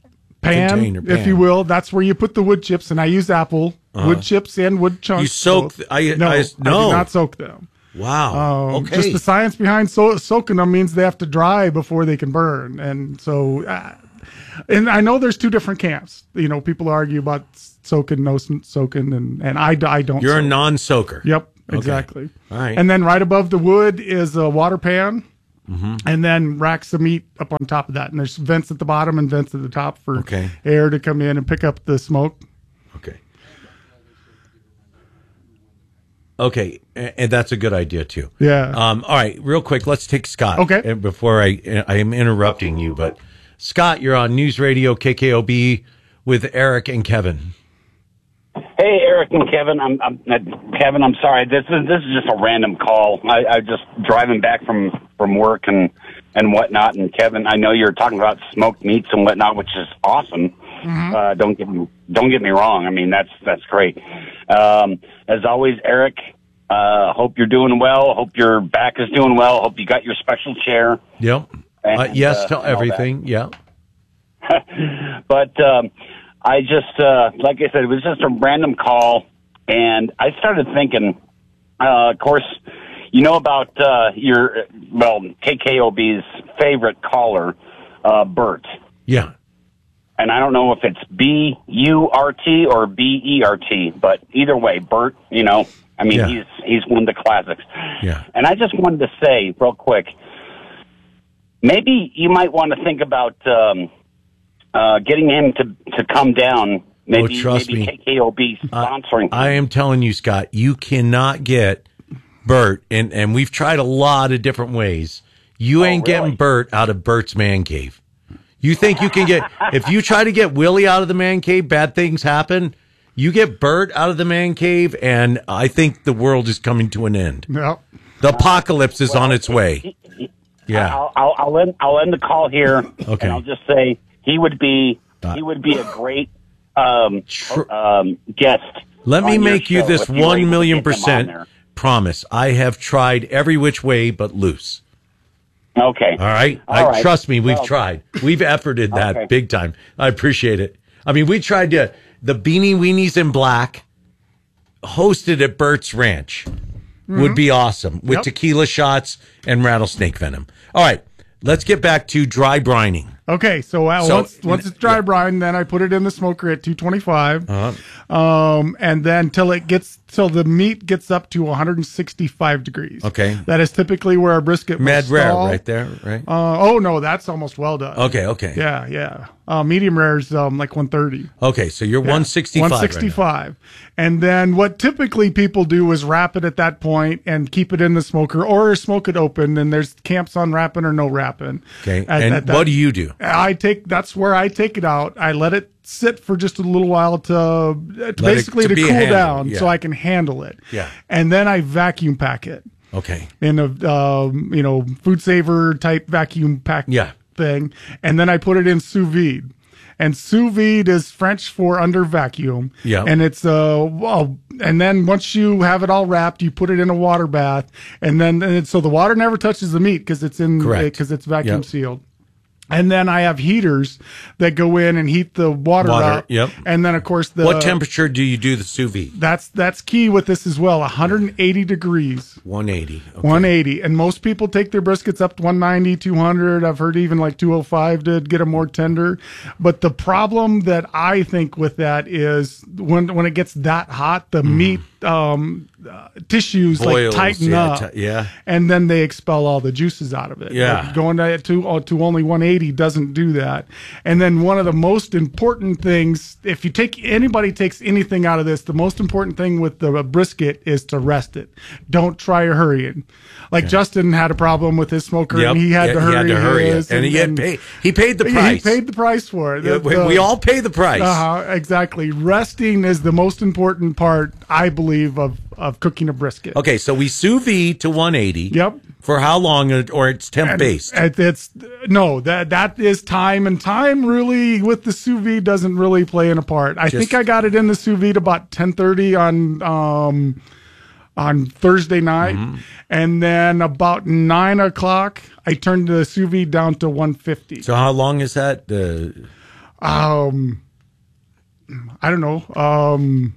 pan, Container, if pan. you will. That's where you put the wood chips, and I use apple Uh-huh. wood chips and wood chunks. You soak both. th- I- no, I- no. do not soak them. Wow. Um, Okay. Just the science behind so- soaking them means they have to dry before they can burn, and so. Uh, and I know there's two different camps. You know, people argue about soaking, no s- soaking, and and I, I don't. You're a soak. non-soaker. Yep, Okay. exactly. All right. And then right above the wood is a water pan. Mhm. And then racks of meat up on top of that. And there's vents at the bottom and vents at the top for Okay. air to come in and pick up the smoke. Okay. Okay, a- and that's a good idea too. Yeah. Um, all right, real quick, let's take Scott. Okay. uh, Before I I am interrupting you, but Scott, you're on News Radio K K O B with Eric and Kevin. Hey, Eric and Kevin. I'm, I'm uh, Kevin. I'm sorry. This is this is just a random call. I, I just driving back from, from work and and whatnot. And Kevin, I know you're talking about smoked meats and whatnot, which is awesome. Mm-hmm. Uh, don't get me don't get me wrong. I mean, that's that's great. Um, as always, Eric. Uh, hope you're doing well. Hope your back is doing well. Hope you got your special chair. Yep. And, Uh, yes uh, to and all that. everything. Yeah. But um, I just, uh, like I said, it was just a random call, and I started thinking. Uh, of course, you know about uh, your well K K O B's favorite caller, uh, Bert. Yeah. And I don't know if it's B U R T or B E R T, but either way, Bert. You know, I mean, Yeah. he's he's one of the classics. Yeah. And I just wanted to say real quick, maybe you might want to think about um, uh, getting him to, to come down. Maybe, Oh, trust maybe me. K K O B sponsoring. I am telling you, Scott, you cannot get Bert, and, and we've tried a lot of different ways. You ain't getting Bert out of Bert's man cave. You think you can get, if you try to get Willie out of the man cave, bad things happen. You get Bert out of the man cave, and I think the world is coming to an end. Yep. The apocalypse is on its way. Yeah. I'll, I'll, I'll end. I'll end the call here. Okay. And I'll just say he would be he would be a great um, um, guest. Let me on your make you show this if you were able one to million get him on percent there. promise. I have tried every which way but loose. Okay. All right. All I, right. Trust me, we've Well- tried. We've efforted that Okay. big time. I appreciate it. I mean, we tried to, the Beanie Weenies in Black hosted at Bert's Ranch would Mhm. be awesome with Yep. tequila shots and rattlesnake venom. All right. Let's get back to dry brining. Okay, so, uh, So- once once it's dry brine, then I put it in the smoker at two twenty-five, Uh-huh. um, and then till it gets till the meat gets up to one hundred sixty-five degrees. Okay. That is typically where a brisket will Mad rare stall. right there, right? Uh, oh no, that's almost well done. Okay, okay. Yeah, yeah. Uh, medium rare is um, like one thirty. Okay, so you're one sixty-five. one sixty-five. And then what typically people do is wrap it at that point and keep it in the smoker or smoke it open. And there's camps on wrapping or no wrapping. Okay. At- and at that- what do you do? I take that's where I take it out. I let it sit for just a little while to, uh, to it- basically to to, be cool handled, down yeah. so I can handle it. Yeah. And then I vacuum pack it Okay. in a um, you know food saver type vacuum pack Yeah. thing, and then I put it in sous vide. And sous vide is French for under vacuum. Yeah. And it's uh well, and then once you have it all wrapped, you put it in a water bath, and then and it, so the water never touches the meat because it's in Correct. because it's vacuum Yep. sealed. And then I have heaters that go in and heat the water, Water, up. yep. And then of course the what temperature do you do the sous vide? That's that's key with this as well. one hundred eighty degrees. one eighty. Okay. one eighty. And most people take their briskets up to one ninety, two hundred. I've heard even like two oh five to get them more tender. But the problem that I think with that is when when it gets that hot, the meat um, uh, tissues Boils, like tighten yeah, up. ti- yeah. And then they expel all the juices out of it. Yeah. Like going to, to, to only one eighty doesn't do that. And then one of the most important things, if you take anybody takes anything out of this, the most important thing with the brisket is to rest it. Don't try hurrying. Like Justin had a problem with his smoker, Yep. and he had Yeah, to he hurry. had to hurry it. his, And he had pay- he paid the he- price. He paid the price for it. Yeah, The- we, the- we all pay the price. uh-huh, exactly. Resting is the most important part, I believe, of, of cooking a brisket. Okay, so we sous vide to one eighty. Yep. For how long, or it's temp And- based? and It's no that that is time, and time really with the sous vide doesn't really play in a part. I Just- think I got it in the sous vide about ten thirty on um on Thursday night, Mm-hmm. and then about nine o'clock I turned the sous vide down to one fifty. So how long is that? Uh, Um, I don't know. Um,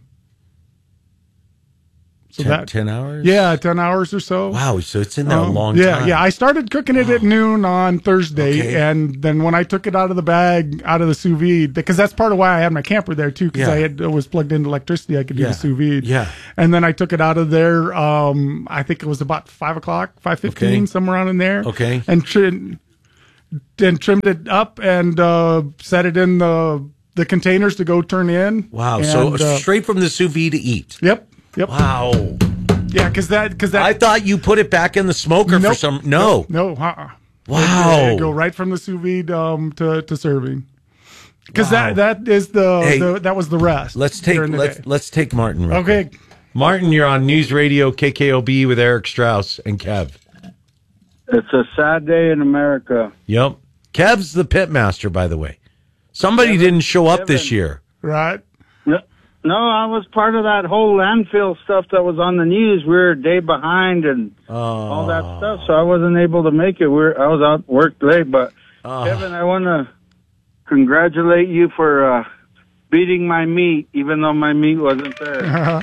so ten, that ten hours? Yeah, ten hours or so. Wow, so it's in there Um, a long yeah, time. yeah. I started cooking it at noon on Thursday, Okay. and then when I took it out of the bag, out of the sous vide, because that's part of why I had my camper there too, because Yeah. I had it was plugged into electricity. I could do Yeah. the sous vide. Yeah. And then I took it out of there. Um, I think it was about five o'clock, five fifteen, Okay. somewhere around in there. Okay. And trim, then trimmed it up and uh, set it in the the containers to go turn in. Wow, so And, uh, straight from the sous vide to eat. Yep. Yep. Wow. Yeah, because that because that I thought you put it back in the smoker for Nope. some. No. No. Uh-uh. Wow. They, they go right from the sous vide um, to to serving. Because Wow. that that is the, Hey, the that was the rest. Let's take during the let's day. let's take Martin. real Okay. quick. Martin, you're on News Radio K K O B with Eric Strauss and Kev. It's a sad day in America. Yep. Kev's the pit master, by the way. Somebody Kevin- didn't show up Kevin. this year. Right. No, no, I was part of that whole landfill stuff that was on the news. We were a day behind and all that stuff, so I wasn't able to make it. We're, I was out work late, but Oh. Kevin, I want to congratulate you for uh, beating my meat, even though my meat wasn't there.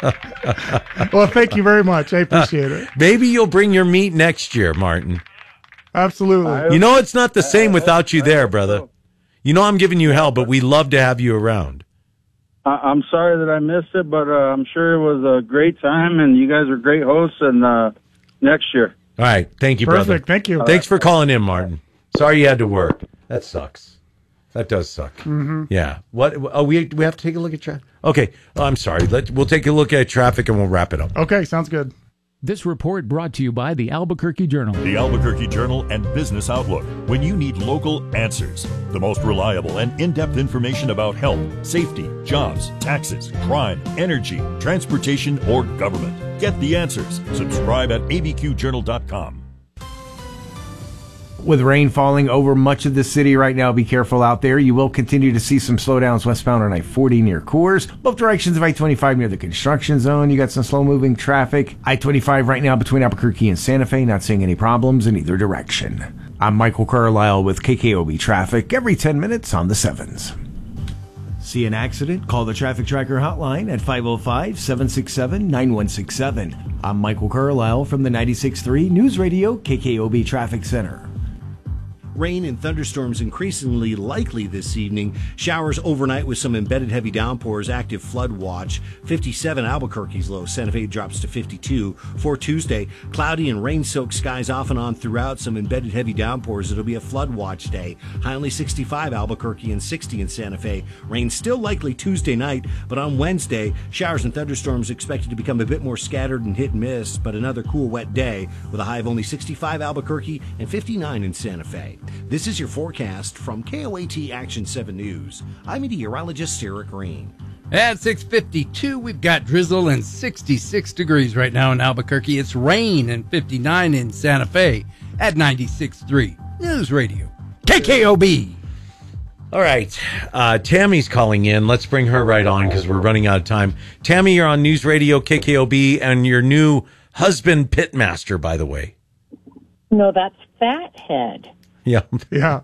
Well, thank you very much. I appreciate it. Maybe you'll bring your meat next year, Martin. Absolutely. You know it's not the same without you there, brother. You know I'm giving you hell, but we love to have you around. I- I'm sorry that I missed it, but uh, I'm sure it was a great time, and you guys were great hosts. And uh, next year, All right. Thank you, brother. Perfect. Thank you. Thanks for calling in, Martin. Sorry you had to work. That sucks. That does suck. Mhm. Yeah. What? Oh, we we have to take a look at traffic. Okay. Oh, I'm sorry. Let we'll take a look at traffic and we'll wrap it up. Okay, sounds good. This report brought to you by the Albuquerque Journal. The Albuquerque Journal and Business Outlook. When you need local answers, the most reliable and in-depth information about health, safety, jobs, taxes, crime, energy, transportation, or government. Get the answers. Subscribe at a b q journal dot com. With rain falling over much of the city right now, be careful out there. You will continue to see some slowdowns westbound on I forty near Coors. Both directions of I twenty-five near the construction zone. You got some slow-moving traffic. I twenty-five right now between Albuquerque and Santa Fe. Not seeing any problems in either direction. I'm Michael Carlisle with K K O B Traffic every ten minutes on the sevens. See an accident? Call the Traffic Tracker hotline at five oh five, seven six seven, nine one six seven. I'm Michael Carlisle from the ninety-six point three News Radio K K O B Traffic Center. Rain and thunderstorms increasingly likely this evening. Showers overnight with some embedded heavy downpours. Active flood watch. fifty-seven Albuquerque's low. Santa Fe drops to fifty-two. For Tuesday, cloudy and rain-soaked skies off and on throughout. Some embedded heavy downpours. It'll be a flood watch day. High only sixty-five Albuquerque and sixty in Santa Fe. Rain still likely Tuesday night, but on Wednesday, showers and thunderstorms expected to become a bit more scattered and hit and miss, but another cool wet day with a high of only sixty-five Albuquerque and fifty-nine in Santa Fe. This is your forecast from K O A T Action seven News. I'm meteorologist Sarah Green. At six fifty-two, we've got drizzle and sixty-six degrees right now in Albuquerque. It's rain and fifty-nine in Santa Fe at ninety-six point three News Radio K K O B. All right. Uh, Tammy's calling in. Let's bring her right on because we're running out of time. Tammy, you're on News Radio K K O B and your new husband pitmaster, by the way. No, that's Fathead. Yeah. Yeah.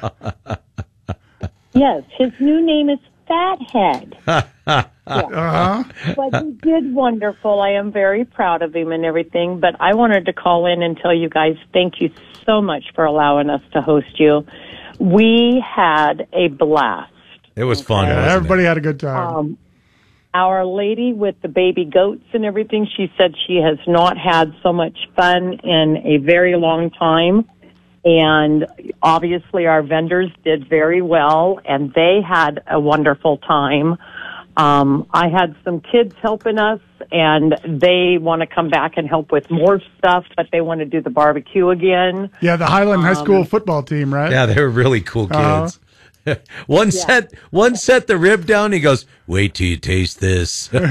Yes, his new name is Fathead. Uh-huh. But he did wonderful. I am very proud of him and everything. But I wanted to call in and tell you guys thank you so much for allowing us to host you. We had a blast. It was fun. Yeah, wasn't everybody it? had a good time. Um, our lady with the baby goats and everything, she said she has not had so much fun in a very long time. And obviously our vendors did very well, and they had a wonderful time. Um, I had some kids helping us, and they want to come back and help with more stuff, but they want to do the barbecue again. Yeah, the Highland High Um, School football team, right? Yeah, they were really cool kids. Uh-huh. one Yeah. set one set the rib down. He goes, "Wait till you taste this." It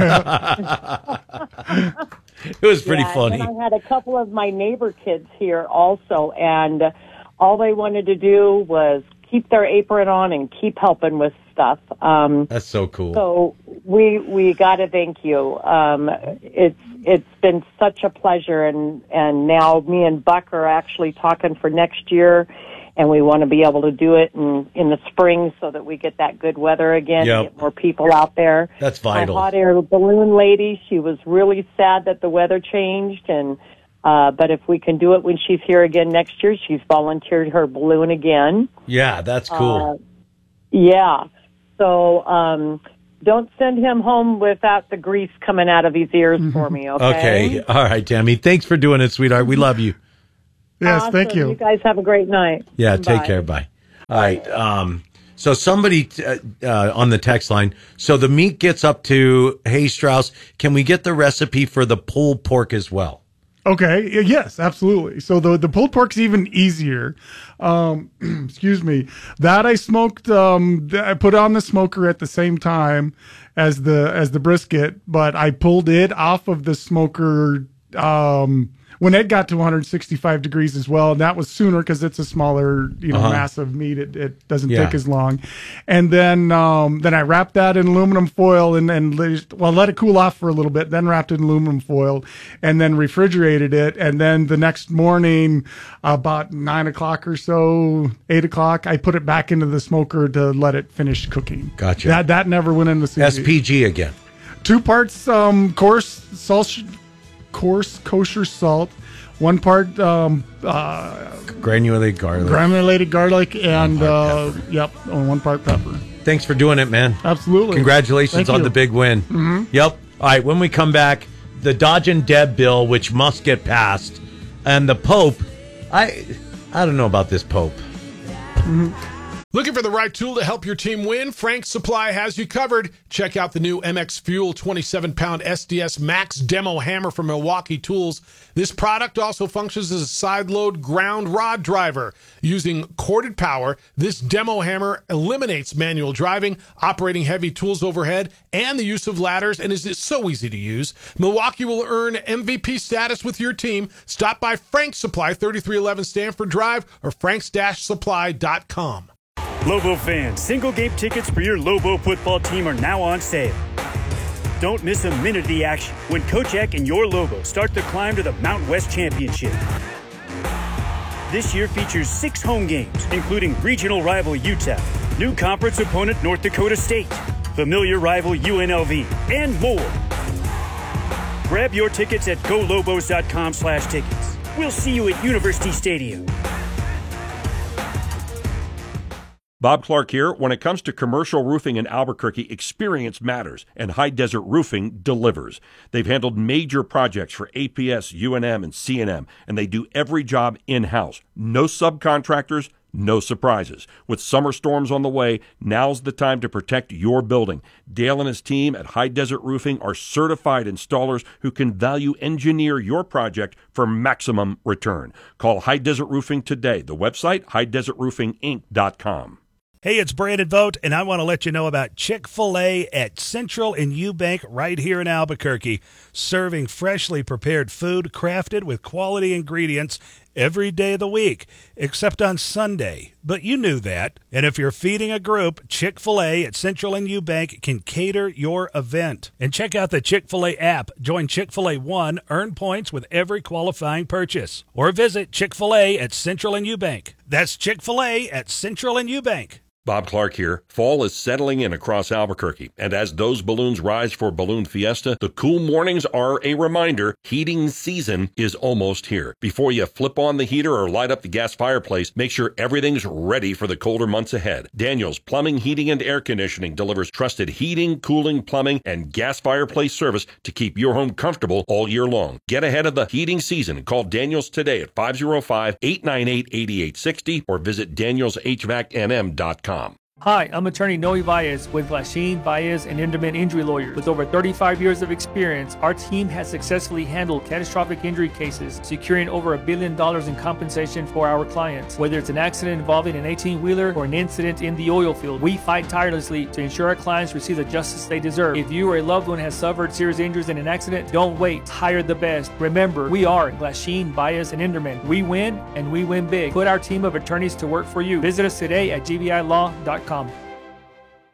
was pretty Yeah, funny. And I had a couple of my neighbor kids here also, and all they wanted to do was keep their apron on and keep helping with stuff. Um, That's so cool. So we we got to thank you. Um, it's it's been such a pleasure, and and now me and Buck are actually talking for next year, and we want to be able to do it in, in the spring so that we get that good weather again, Yep. get more people out there. That's vital. My hot air balloon lady, she was really sad that the weather changed, and uh, but if we can do it when she's here again next year, she's volunteered her balloon again. Yeah, that's cool. Uh, yeah. So um, don't send him home without the grease coming out of his ears for me, okay? Okay. All right, Tammy. Thanks for doing it, sweetheart. We love you. Yes, Awesome. thank you. You guys have a great night. Yeah, take Bye. care. Bye. All right. Um, so somebody uh, uh, on the text line. So the meat gets up to, hey, Strauss, can we get the recipe for the pulled pork as well? Okay. Yes, absolutely. So the the pulled pork's even easier. Um, excuse me. That I smoked. Um, th- I put on the smoker at the same time as the as the brisket, but I pulled it off of the smoker um, when it got to one hundred sixty-five degrees as well. And that was sooner because it's a smaller, you know, Uh-huh. massive meat. It, it doesn't Yeah. take as long. And then um, then I wrapped that in aluminum foil and and let- well let it cool off for a little bit. Then wrapped it in aluminum foil and then refrigerated it. And then the next morning, about nine o'clock or so, eight o'clock, I put it back into the smoker to let it finish cooking. Gotcha. That that never went in the sous S vide. P G again. Two parts um, coarse salt, coarse kosher salt. One part um, uh, Granulated garlic. granulated garlic, and uh, yep, and one part pepper. Thanks for doing it, man. Absolutely. Congratulations Thank on you. the big win. Mhm. Yep. All right. When we come back, the Dodge and Deb bill, which must get passed, and the Pope. I I don't know about this Pope. Looking for the right tool to help your team win? Frank's Supply has you covered. Check out the new M X Fuel twenty-seven pound S D S Max Demo Hammer from Milwaukee Tools. This product also functions as a side load ground rod driver. Using corded power, this demo hammer eliminates manual driving, operating heavy tools overhead, and the use of ladders, and is so easy to use. Milwaukee will earn M V P status with your team. Stop by Frank's Supply, thirty-three eleven Stanford Drive, or franks supply dot com. Lobo fans, single game tickets for your Lobo football team are now on sale. Don't miss a minute of the action when Coach Eck and your Lobo start the climb to the Mountain West Championship. This year features six home games, including regional rival Utah, new conference opponent North Dakota State, familiar rival U N L V, and more. Grab your tickets at go lobos dot com slash tickets. We'll see you at University Stadium. Bob Clark here. When it comes to commercial roofing in Albuquerque, experience matters, and High Desert Roofing delivers. They've handled major projects for A P S, U N M, and C N M, and they do every job in-house. No subcontractors, no surprises. With summer storms on the way, now's the time to protect your building. Dale and his team at High Desert Roofing are certified installers who can value engineer your project for maximum return. Call High Desert Roofing today. The website, high desert roofing inc dot com. Hey, it's Brandon Vogt, and I want to let you know about Chick-fil-A at Central and Eubank right here in Albuquerque, serving freshly prepared food crafted with quality ingredients every day of the week, except on Sunday. But you knew that. And if you're feeding a group, Chick-fil-A at Central and Eubank can cater your event. And check out the Chick-fil-A app. Join Chick-fil-A One, earn points with every qualifying purchase. Or visit Chick-fil-A at Central and Eubank. That's Chick-fil-A at Central and Eubank. Bob Clark here. Fall is settling in across Albuquerque, and as those balloons rise for Balloon Fiesta, the cool mornings are a reminder heating season is almost here. Before you flip on the heater or light up the gas fireplace, make sure everything's ready for the colder months ahead. Daniels Plumbing, Heating, and Air Conditioning delivers trusted heating, cooling, plumbing, and gas fireplace service to keep your home comfortable all year long. Get ahead of the heating season and call Daniels today at five oh five, eight nine eight, eight eight six oh or visit daniels h v a c n m dot com. Hi, I'm attorney Noe Baez with Glasheen, Baez, and Inderman Injury Lawyers. With over thirty-five years of experience, our team has successfully handled catastrophic injury cases, securing over a billion dollars in compensation for our clients. Whether it's an accident involving an eighteen-wheeler or an incident in the oil field, we fight tirelessly to ensure our clients receive the justice they deserve. If you or a loved one has suffered serious injuries in an accident, don't wait. Hire the best. Remember, we are Glasheen, Baez, and Inderman. We win, and we win big. Put our team of attorneys to work for you. Visit us today at g b i law dot com.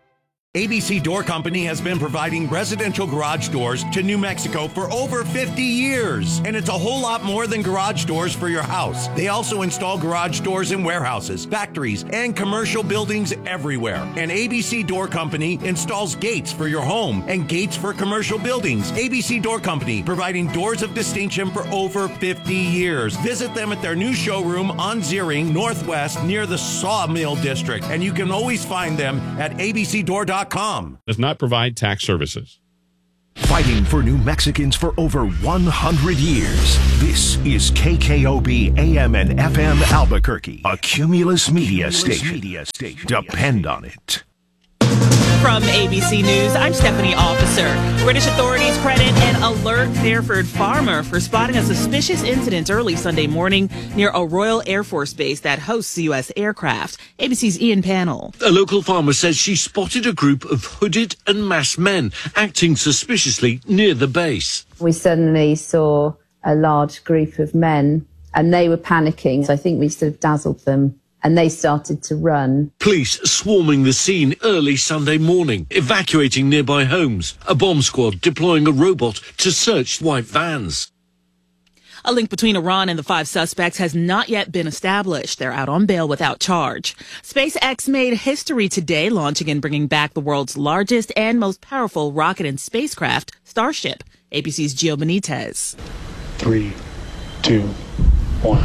A B C Door Company has been providing residential garage doors to New Mexico for over fifty years. And it's a whole lot more than garage doors for your house. They also install garage doors in warehouses, factories, and commercial buildings everywhere. And A B C Door Company installs gates for your home and gates for commercial buildings. A B C Door Company, providing doors of distinction for over fifty years. Visit them at their new showroom on Zeering Northwest near the Sawmill District. And you can always find them at a b c door dot com. Does not provide tax services. Fighting for New Mexicans for over one hundred years. This is K K O B A M and F M Albuquerque, a Cumulus Media Station. Media station. Depend on it. From A B C News, I'm Stephanie Officer. British authorities credit an alert Fairford farmer for spotting a suspicious incident early Sunday morning near a Royal Air Force base that hosts U S aircraft. A B C's Ian Pannell. A local farmer says she spotted a group of hooded and masked men acting suspiciously near the base. We suddenly saw a large group of men and they were panicking. So I think we sort of dazzled them. And they started to run. Police swarming the scene early Sunday morning, evacuating nearby homes. A bomb squad deploying a robot to search white vans. A link between Iran and the five suspects has not yet been established. They're out on bail without charge. SpaceX made history today, launching and bringing back the world's largest and most powerful rocket and spacecraft, Starship. A B C's Gio Benitez. Three, two, one.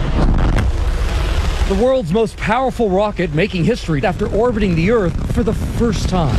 The world's most powerful rocket making history after orbiting the Earth for the first time.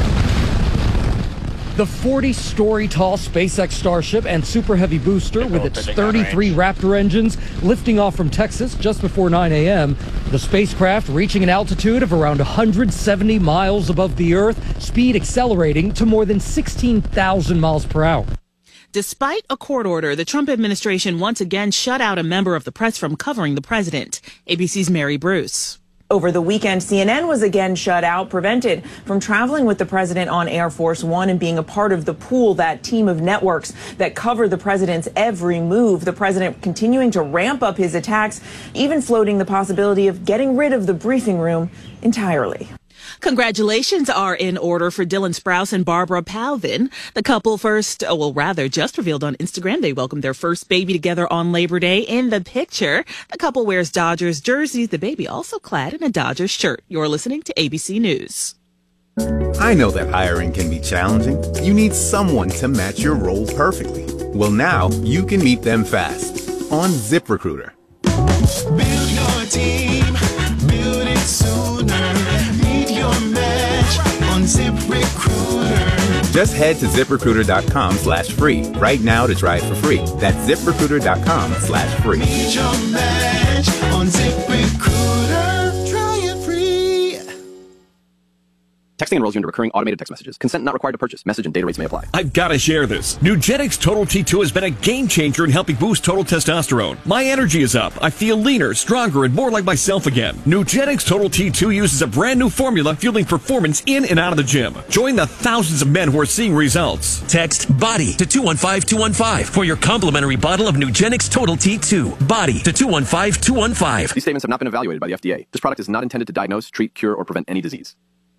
The forty-story tall SpaceX Starship and Super Heavy booster with its thirty-three Raptor engines lifting off from Texas just before nine a.m. The spacecraft reaching an altitude of around one hundred seventy miles above the Earth, speed accelerating to more than sixteen thousand miles per hour. Despite a court order, the Trump administration once again shut out a member of the press from covering the president. A B C's Mary Bruce. Over the weekend, C N N was again shut out, prevented from traveling with the president on Air Force One and being a part of the pool, that team of networks that cover the president's every move. The president continuing to ramp up his attacks, even floating the possibility of getting rid of the briefing room entirely. Congratulations are in order for Dylan Sprouse and Barbara Palvin. The couple first, oh, well, rather just revealed on Instagram they welcomed their first baby together on Labor Day. In the picture, the couple wears Dodgers jerseys, the baby also clad in a Dodgers shirt. You're listening to A B C News. I know that hiring can be challenging. You need someone to match your role perfectly. Well, now you can meet them fast on ZipRecruiter. Build your team, build it sooner. Your match on ZipRecruiter. Just head to ZipRecruiter.com slash free right now to try it for free. That's ZipRecruiter.com slash free. Meet your match on ZipRecruiter. Try it free. Texting enrolls you into recurring automated text messages. Consent not required to purchase. Message and data rates may apply. I've got to share this. Nugenix Total T two has been a game changer in helping boost total testosterone. My energy is up. I feel leaner, stronger, and more like myself again. Nugenix Total T two uses a brand new formula fueling performance in and out of the gym. Join the thousands of men who are seeing results. Text BODY to two one five two one five for your complimentary bottle of Nugenix Total T two. BODY to two one five two one five. These statements have not been evaluated by the F D A. This product is not intended to diagnose, treat, cure, or prevent any disease.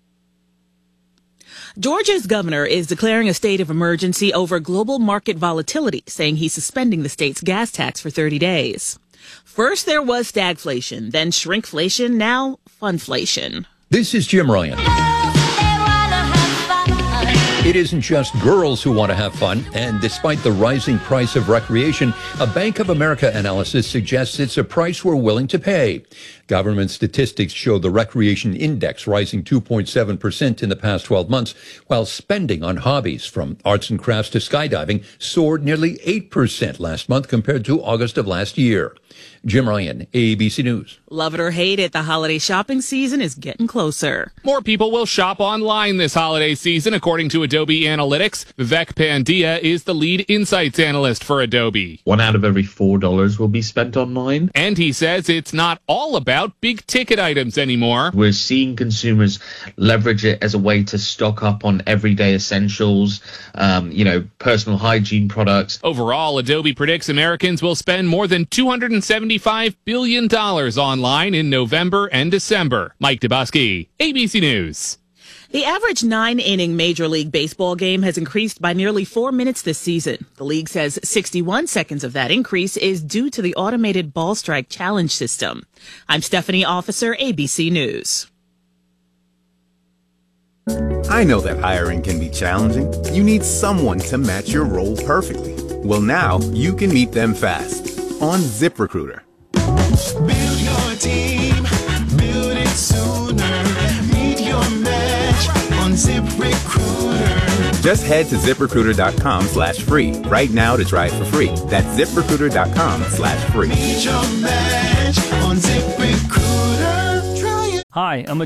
Georgia's governor is declaring a state of emergency over global market volatility, saying he's suspending the state's gas tax for thirty days. First there was stagflation, then shrinkflation, now funflation. This is Jim Ryan. It isn't just girls who want to have fun, and despite the rising price of recreation, a Bank of America analysis suggests it's a price we're willing to pay. Government statistics show the recreation index rising two point seven percent in the past twelve months, while spending on hobbies from arts and crafts to skydiving soared nearly eight percent last month compared to August of last year. Jim Ryan, A B C News. Love it or hate it, the holiday shopping season is getting closer. More people will shop online this holiday season, according to Adobe Analytics. Vivek Pandya is the lead insights analyst for Adobe. One out of every four dollars will be spent online. And he says it's not all about big ticket items anymore. We're seeing consumers leverage it as a way to stock up on everyday essentials, um, you know, personal hygiene products. Overall, Adobe predicts Americans will spend more than two hundred seventy-five billion dollars online in November and December. Mike Dubosky, A B C News. The average nine-inning Major League Baseball game has increased by nearly four minutes this season. The league says sixty-one seconds of that increase is due to the automated ball strike challenge system. I'm Stephanie Officer, A B C News. I know that hiring can be challenging. You need someone to match your role perfectly. Well, now you can meet them fast on ZipRecruiter. Build your team, build it sooner. Meet your match on ZipRecruiter. Just head to ZipRecruiter.com slash free right now to try it for free. That's ZipRecruiter.com slash free. Meet your match on ZipRecruiter. Try it. Hi, I'm a